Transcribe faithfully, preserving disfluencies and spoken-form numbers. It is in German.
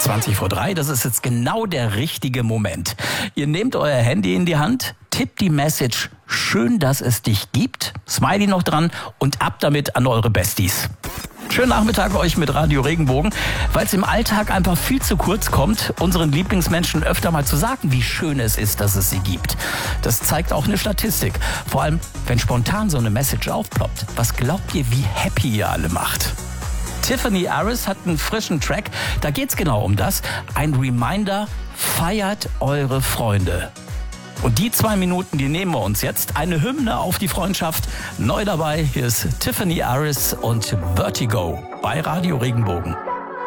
zwanzig vor drei, das ist jetzt genau der richtige Moment. Ihr nehmt euer Handy in die Hand, tippt die Message "Schön, dass es dich gibt", Smiley noch dran und ab damit an eure Besties. Schönen Nachmittag euch mit Radio Regenbogen, weil es im Alltag einfach viel zu kurz kommt, unseren Lieblingsmenschen öfter mal zu sagen, wie schön es ist, dass es sie gibt. Das zeigt auch eine Statistik. Vor allem, wenn spontan so eine Message aufploppt. Was glaubt ihr, wie happy ihr alle macht? Tiffany Aris hat einen frischen Track, da geht's genau um das. Ein Reminder, feiert eure Freunde. Und die zwei Minuten, die nehmen wir uns jetzt. Eine Hymne auf die Freundschaft. Neu dabei, hier ist Tiffany Aris und Vertigo bei Radio Regenbogen.